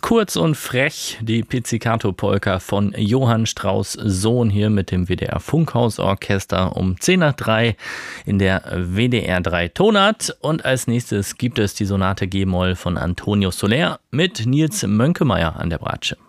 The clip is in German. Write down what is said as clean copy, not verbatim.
Kurz und frech, die Pizzicato-Polka von Johann Strauss Sohn hier mit dem WDR Funkhausorchester um 2:10 in der WDR 3 Tonart. Und als nächstes gibt es die Sonate G-Moll von Antonio Soler mit Nils Mönkemeyer an der Bratsche.